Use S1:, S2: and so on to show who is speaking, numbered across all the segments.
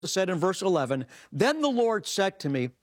S1: said in verse 11, "Then the Lord said to me,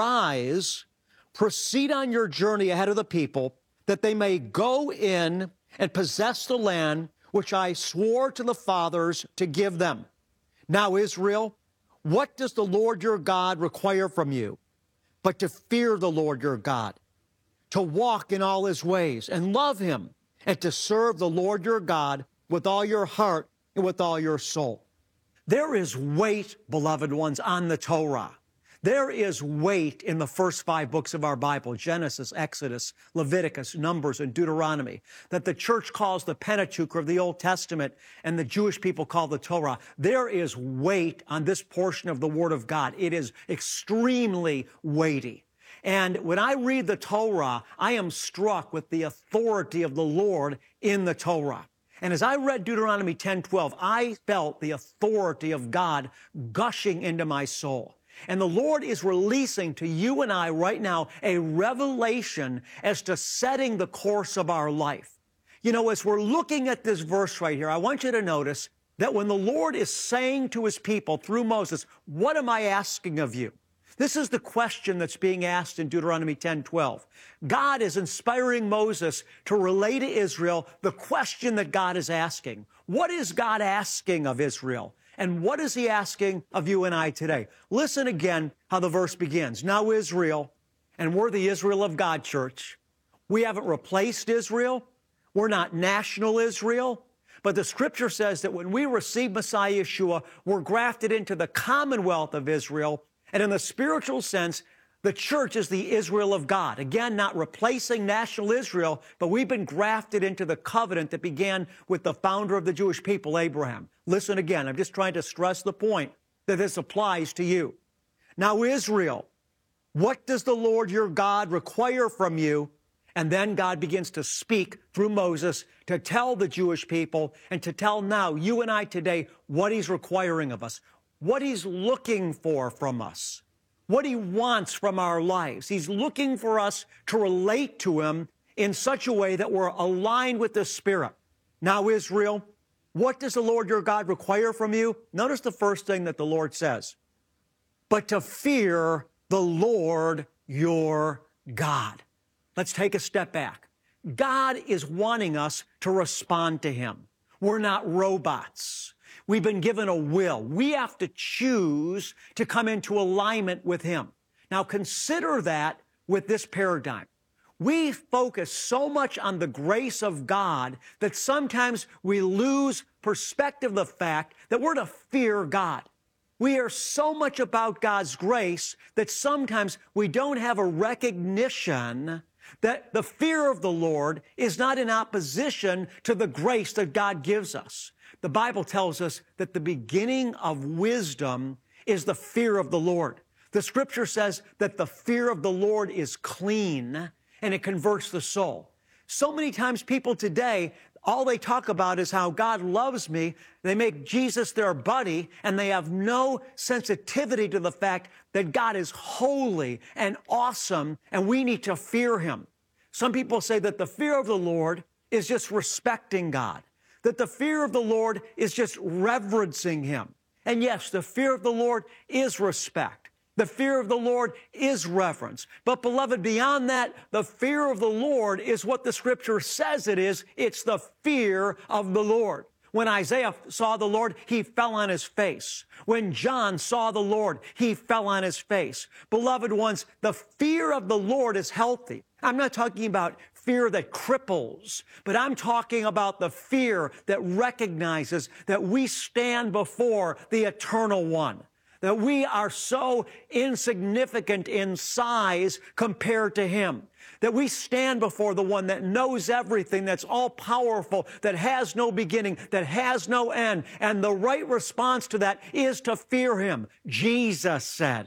S1: arise, proceed on your journey ahead of the people, that they may go in and possess the land which I swore to the fathers to give them. Now, Israel, what does the Lord your God require from you? But to fear the Lord your God, to walk in all his ways and love him, and to serve the Lord your God with all your heart and with all your soul." There is weight, beloved ones, on the Torah. There is weight in the first 5 books of our Bible, Genesis, Exodus, Leviticus, Numbers, and Deuteronomy, that the church calls the Pentateuch of the Old Testament and the Jewish people call the Torah. There is weight on this portion of the Word of God. It is extremely weighty. And when I read the Torah, I am struck with the authority of the Lord in the Torah. And as I read Deuteronomy 10:12, I felt the authority of God gushing into my soul. And the Lord is releasing to you and I right now a revelation as to setting the course of our life. You know, as we're looking at this verse right here, I want you to notice that when the Lord is saying to his people through Moses, "What am I asking of you?" This is the question that's being asked in Deuteronomy 10:12. God is inspiring Moses to relay to Israel the question that God is asking. What is God asking of Israel? And what is he asking of you and I today? Listen again how the verse begins. "Now Israel," and we're the Israel of God, church. We haven't replaced Israel. We're not national Israel. But the scripture says that when we receive Messiah Yeshua, we're grafted into the commonwealth of Israel. And in the spiritual sense, the church is the Israel of God. Again, not replacing national Israel, but we've been grafted into the covenant that began with the founder of the Jewish people, Abraham. Listen again, I'm just trying to stress the point that this applies to you. "Now, Israel, what does the Lord your God require from you?" And then God begins to speak through Moses to tell the Jewish people and to tell now you and I today what he's requiring of us, what he's looking for from us, what he wants from our lives. He's looking for us to relate to him in such a way that we're aligned with the Spirit. "Now, Israel, what does the Lord your God require from you?" Notice the first thing that the Lord says. "But to fear the Lord your God." Let's take a step back. God is wanting us to respond to him. We're not robots. We've been given a will. We have to choose to come into alignment with him. Now consider that with this paradigm. We focus so much on the grace of God that sometimes we lose perspective of the fact that we're to fear God. We are so much about God's grace that sometimes we don't have a recognition that the fear of the Lord is not in opposition to the grace that God gives us. The Bible tells us that the beginning of wisdom is the fear of the Lord. The scripture says that the fear of the Lord is clean and it converts the soul. So many times people today, all they talk about is how God loves me. They make Jesus their buddy, and they have no sensitivity to the fact that God is holy and awesome, and we need to fear him. Some people say that the fear of the Lord is just respecting God, that the fear of the Lord is just reverencing him. And yes, the fear of the Lord is respect. The fear of the Lord is reverence. But beloved, beyond that, the fear of the Lord is what the scripture says it is. It's the fear of the Lord. When Isaiah saw the Lord, he fell on his face. When John saw the Lord, he fell on his face. Beloved ones, the fear of the Lord is healthy. I'm not talking about fear that cripples, but I'm talking about the fear that recognizes that we stand before the Eternal One, that we are so insignificant in size compared to him, that we stand before the one that knows everything, that's all-powerful, that has no beginning, that has no end, and the right response to that is to fear him. Jesus said.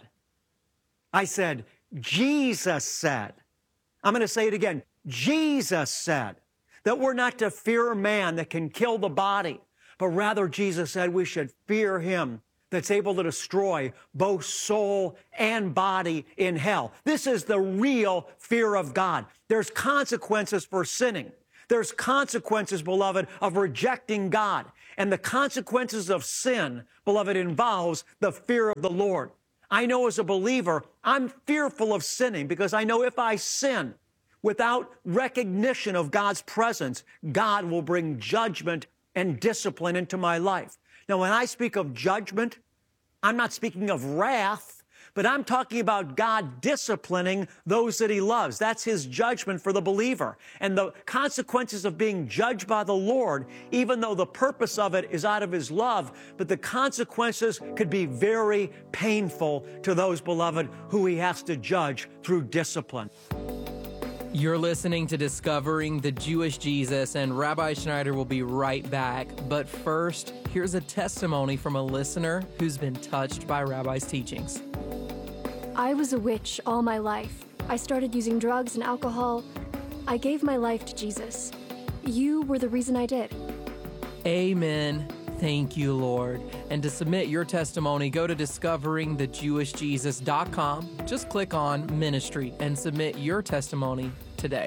S1: I said, Jesus said. I'm going to say it again. Jesus said that we're not to fear man that can kill the body, but rather Jesus said we should fear him that's able to destroy both soul and body in hell. This is the real fear of God. There's consequences for sinning. There's consequences, beloved, of rejecting God. And the consequences of sin, beloved, involves the fear of the Lord. I know as a believer, I'm fearful of sinning because I know if I sin without recognition of God's presence, God will bring judgment and discipline into my life. Now, when I speak of judgment, I'm not speaking of wrath, but I'm talking about God disciplining those that He loves. That's His judgment for the believer. And the consequences of being judged by the Lord, even though the purpose of it is out of His love, but the consequences could be very painful to those, beloved, who He has to judge through discipline.
S2: You're listening to Discovering the Jewish Jesus, and Rabbi Schneider will be right back. But first, here's a testimony from a listener who's been touched by Rabbi's teachings.
S3: I was a witch all my life. I started using drugs and alcohol. I gave my life to Jesus. You were the reason I did.
S2: Amen. Thank you, Lord. And to submit your testimony, go to discoveringthejewishjesus.com. Just click on Ministry and submit your testimony today.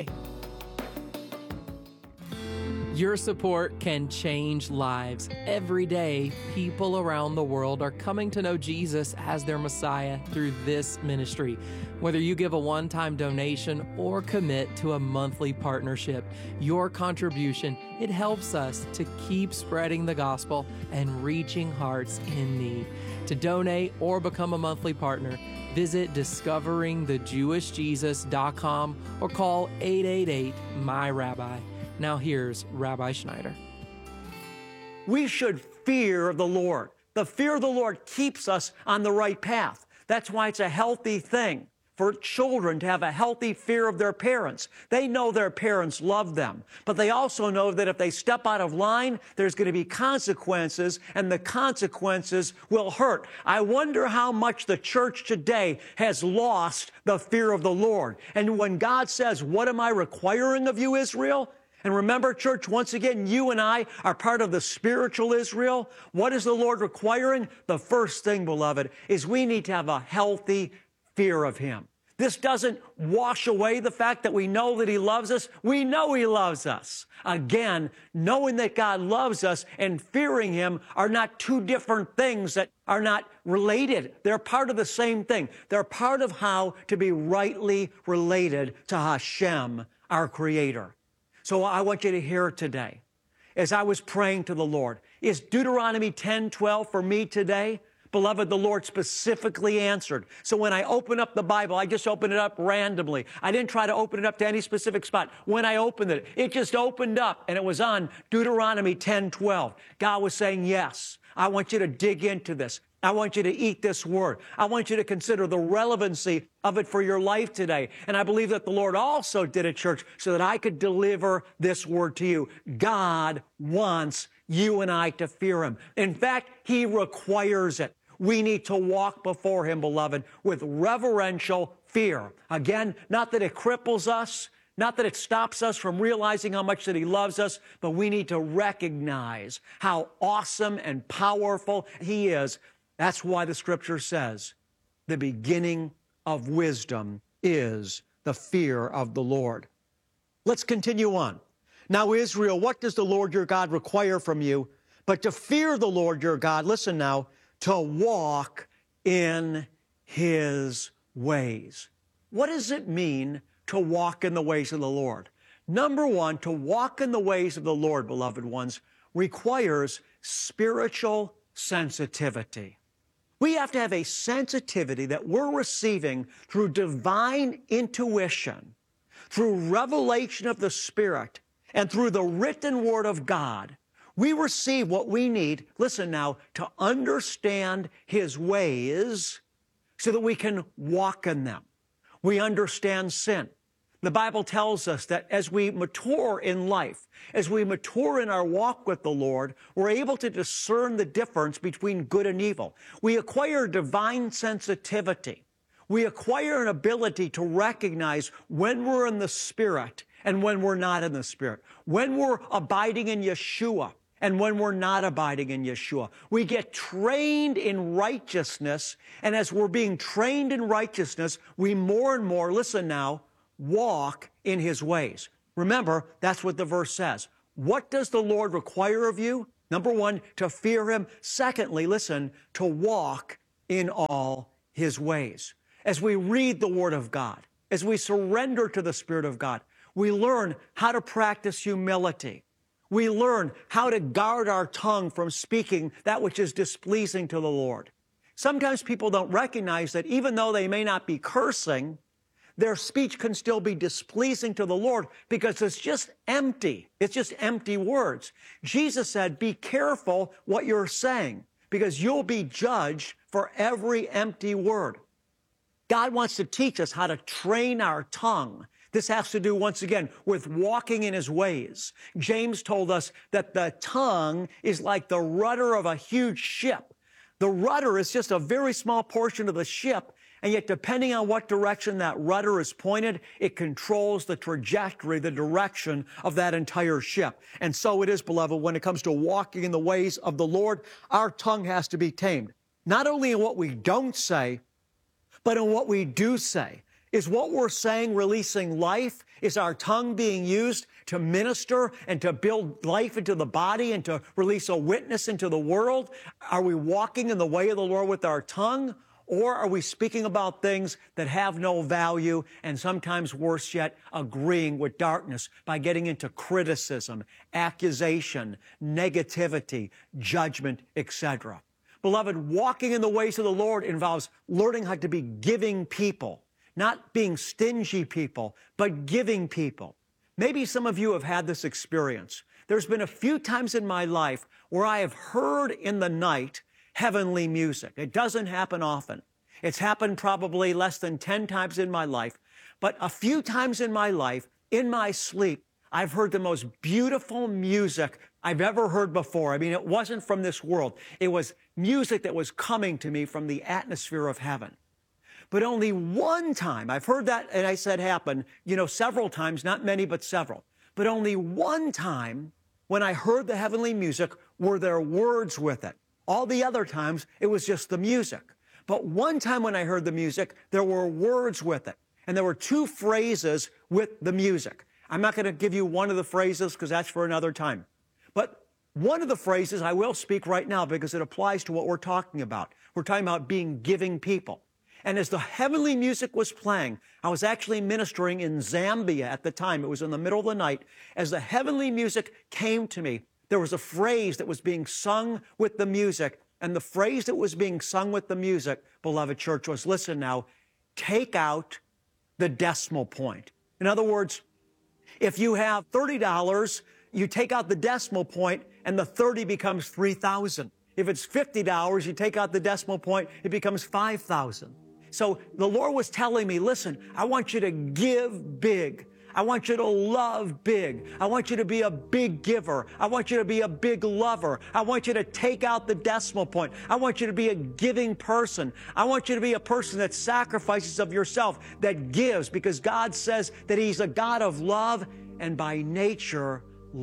S2: Your support can change lives. Every day, people around the world are coming to know Jesus as their Messiah through this ministry. Whether you give a one-time donation or commit to a monthly partnership, your contribution, it helps us to keep spreading the gospel and reaching hearts in need. To donate or become a monthly partner, visit discoveringthejewishjesus.com or call 888-MY-RABBI. Now here's Rabbi Schneider.
S1: We should fear the Lord. The fear of the Lord keeps us on the right path. That's why it's a healthy thing for children to have a healthy fear of their parents. They know their parents love them, but they also know that if they step out of line, there's going to be consequences, and the consequences will hurt. I wonder how much the church today has lost the fear of the Lord. And when God says, "What am I requiring of you, Israel?" And remember, church, once again, you and I are part of the spiritual Israel. What is the Lord requiring? The first thing, beloved, is we need to have a healthy fear of Him. This doesn't wash away the fact that we know that He loves us. We know He loves us. Again, knowing that God loves us and fearing Him are not two different things that are not related. They're part of the same thing. They're part of how to be rightly related to Hashem, our Creator. So I want you to hear it today. As I was praying to the Lord, is Deuteronomy 10:12 for me today? Beloved, the Lord specifically answered. So when I open up the Bible, I just open it up randomly. I didn't try to open it up to any specific spot. When I opened it, it just opened up, and it was on Deuteronomy 10:12. God was saying, yes, I want you to dig into this. I want you to eat this word. I want you to consider the relevancy of it for your life today. And I believe that the Lord also did it, church, so that I could deliver this word to you. God wants you and I to fear Him. In fact, He requires it. We need to walk before Him, beloved, with reverential fear. Again, not that it cripples us, not that it stops us from realizing how much that He loves us, but we need to recognize how awesome and powerful He is. That's why the Scripture says the beginning of wisdom is the fear of the Lord. Let's continue on. Now, Israel, what does the Lord your God require from you? But to fear the Lord your God, listen now, to walk in His ways. What does it mean to walk in the ways of the Lord? Number one, to walk in the ways of the Lord, beloved ones, requires spiritual sensitivity. We have to have a sensitivity that we're receiving through divine intuition, through revelation of the Spirit, and through the written Word of God. We receive what we need, listen now, to understand His ways so that we can walk in them. We understand sin. The Bible tells us that as we mature in life, as we mature in our walk with the Lord, we're able to discern the difference between good and evil. We acquire divine sensitivity. We acquire an ability to recognize when we're in the Spirit and when we're not in the Spirit, when we're abiding in Yeshua and when we're not abiding in Yeshua. We get trained in righteousness, and as we're being trained in righteousness, we more and more, listen now, walk in His ways. Remember, that's what the verse says. What does the Lord require of you? Number one, to fear him. Secondly, listen, to walk in all his ways. As we read the Word of God, as we surrender to the Spirit of God, we learn how to practice humility. We learn how to guard our tongue from speaking that which is displeasing to the Lord. Sometimes people don't recognize that even though they may not be cursing, their speech can still be displeasing to the Lord because it's just empty. It's just empty words. Jesus said, be careful what you're saying because you'll be judged for every empty word. God wants to teach us how to train our tongue. This has to do, once again, with walking in his ways. James told us that the tongue is like the rudder of a huge ship. The rudder is just a very small portion of the ship, and yet depending on what direction that rudder is pointed, it controls the trajectory, the direction of that entire ship. And so it is, beloved, when it comes to walking in the ways of the Lord, our tongue has to be tamed. Not only in what we don't say, but in what we do say. Is what we're saying releasing life? Is our tongue being used to minister and to build life into the body and to release a witness into the world? Are we walking in the way of the Lord with our tongue? Or are we speaking about things that have no value and sometimes worse yet, agreeing with darkness by getting into criticism, accusation, negativity, judgment, etc.? Beloved, walking in the ways of the Lord involves learning how to be giving people. Not being stingy people, but giving people. Maybe some of you have had this experience. There's been a few times in my life where I have heard in the night heavenly music. It doesn't happen often. It's happened probably less than 10 times in my life. But a few times in my life, in my sleep, I've heard the most beautiful music I've ever heard before. I mean, it wasn't from this world. It was music that was coming to me from the atmosphere of heaven. But only one time, I've heard that, and I said happen, several times, not many, but several. But only one time when I heard the heavenly music were there words with it. All the other times, it was just the music. But one time when I heard the music, there were words with it. And there were two phrases with the music. I'm not going to give you one of the phrases because that's for another time. But one of the phrases I will speak right now because it applies to what we're talking about. We're talking about being giving people. And as the heavenly music was playing, I was actually ministering in Zambia at the time. It was in the middle of the night. As the heavenly music came to me, there was a phrase that was being sung with the music. And the phrase that was being sung with the music, beloved church, was, listen now, take out the decimal point. In other words, if you have $30, you take out the decimal point and the 30 becomes 3,000. If it's $50, you take out the decimal point, it becomes 5,000. So the Lord was telling me, listen, I want you to give big. I want you to love big. I want you to be a big giver. I want you to be a big lover. I want you to take out the decimal point. I want you to be a giving person. I want you to be a person that sacrifices of yourself, that gives, because God says that He's a God of love, and by nature,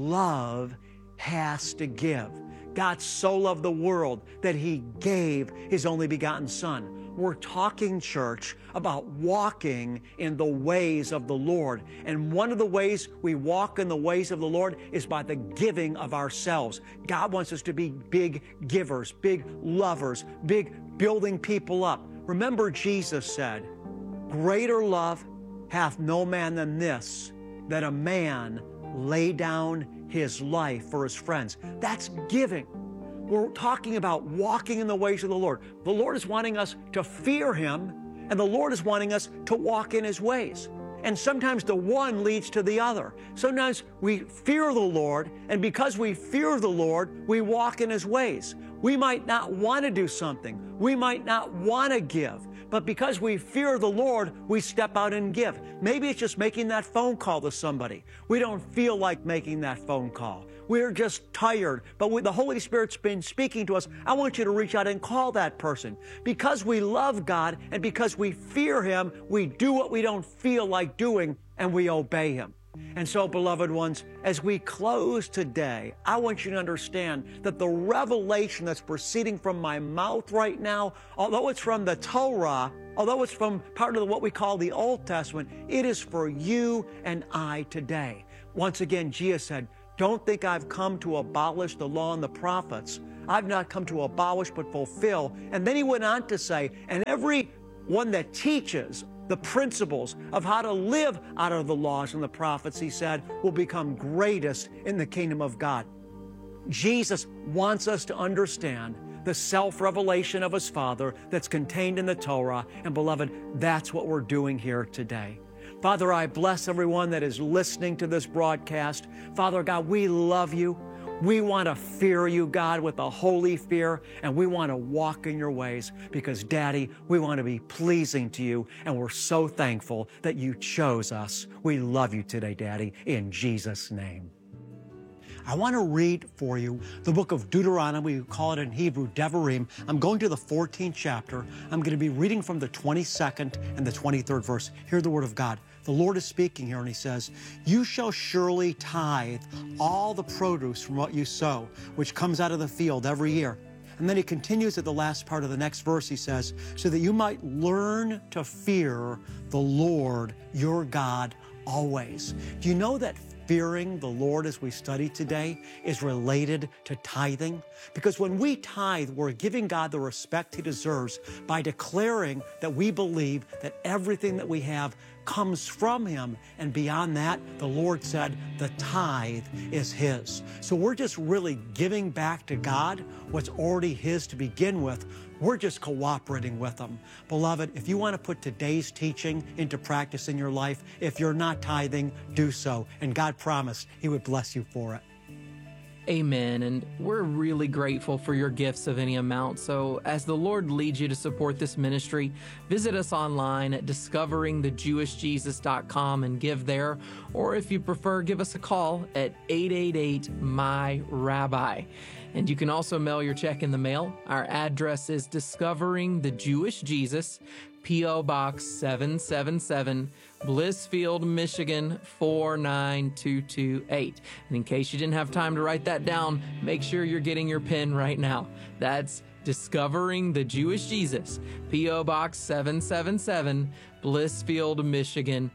S1: love has to give. God so loved the world that He gave His only begotten Son. We're talking, church, about walking in the ways of the Lord. And one of the ways we walk in the ways of the Lord is by the giving of ourselves. God wants us to be big givers, big lovers, big building people up. Remember, Jesus said, greater love hath no man than this, that a man lay down his life for his friends. That's giving. We're talking about walking in the ways of the Lord. The Lord is wanting us to fear Him, and the Lord is wanting us to walk in His ways. And sometimes the one leads to the other. Sometimes we fear the Lord, and because we fear the Lord, we walk in His ways. We might not want to do something. We might not want to give. But because we fear the Lord, we step out and give. Maybe it's just making that phone call to somebody. We don't feel like making that phone call. We're just tired. But the Holy Spirit's been speaking to us. I want you to reach out and call that person. Because we love God and because we fear Him, we do what we don't feel like doing and we obey Him. And so, beloved ones, as we close today, I want you to understand that the revelation that's proceeding from my mouth right now, although it's from the Torah, although it's from part of what we call the Old Testament, it is for you and I today. Once again, Jesus said, Don't think I've come to abolish the law and the prophets. I've not come to abolish but fulfill. And then he went on to say, and every one that teaches the principles of how to live out of the laws and the prophets, he said, will become greatest in the kingdom of God. Jesus wants us to understand the self-revelation of his Father that's contained in the Torah. And beloved, that's what we're doing here today. Father, I bless everyone that is listening to this broadcast. Father God, we love you. We want to fear you, God, with a holy fear, and we want to walk in your ways because, Daddy, we want to be pleasing to you, and we're so thankful that you chose us. We love you today, Daddy, in Jesus' name. I want to read for you the book of Deuteronomy. We call it in Hebrew, Devarim. I'm going to the 14th chapter. I'm going to be reading from the 22nd and the 23rd verse. Hear the word of God. The Lord is speaking here, and he says, "You shall surely tithe all the produce from what you sow, which comes out of the field every year." And then he continues at the last part of the next verse. He says, "So that you might learn to fear the Lord your God always." Do you know that fearing the Lord, as we study today, is related to tithing? Because when we tithe, we're giving God the respect he deserves by declaring that we believe that everything that we have comes from him. And beyond that, the Lord said the tithe is his. So we're just really giving back to God what's already his to begin with. We're just cooperating with him. Beloved, if you want to put today's teaching into practice in your life, if you're not tithing, do so. And God promised he would bless you for it.
S2: Amen. And we're really grateful for your gifts of any amount. So as the Lord leads you to support this ministry, visit us online at discoveringthejewishjesus.com and give there. Or if you prefer, give us a call at 888-MY-RABBI. And you can also mail your check in the mail. Our address is Discovering the Jewish Jesus, P.O. Box 777, Blissfield, Michigan 49228. And in case you didn't have time to write that down, make sure you're getting your pen right now. That's Discovering the Jewish Jesus, P.O. Box 777, Blissfield, Michigan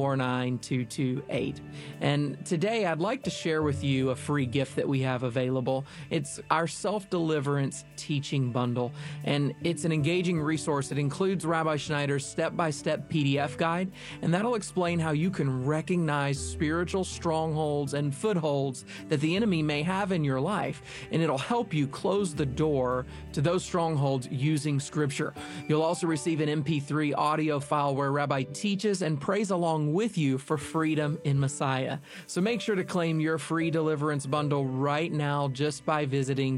S2: 49228. And today I'd like to share with you a free gift that we have available. It's our self-deliverance teaching bundle, and it's an engaging resource that includes Rabbi Schneider's step-by-step PDF guide, and that'll explain how you can recognize spiritual strongholds and footholds that the enemy may have in your life, and it'll help you close the door to those strongholds using Scripture. You'll also receive an MP3 audio file where Rabbi teaches and prays along with you for freedom in Messiah. So make sure to claim your free deliverance bundle right now just by visiting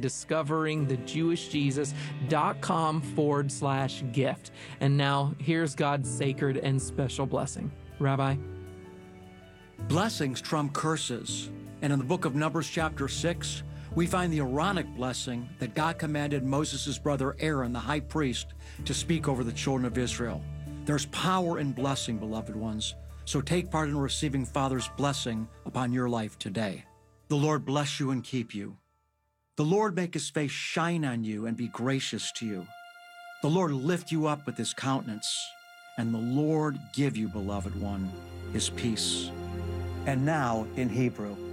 S2: discoveringthejewishjesus.com/gift. And now here's God's sacred and special blessing. Rabbi.
S1: Blessings trump curses. And in the book of Numbers chapter 6, we find the Aaronic blessing that God commanded Moses' brother Aaron, the high priest, to speak over the children of Israel. There's power in blessing, beloved ones. So take part in receiving Father's blessing upon your life today. The Lord bless you and keep you. The Lord make his face shine on you and be gracious to you. The Lord lift you up with his countenance, and the Lord give you, beloved one, his peace. And now in Hebrew.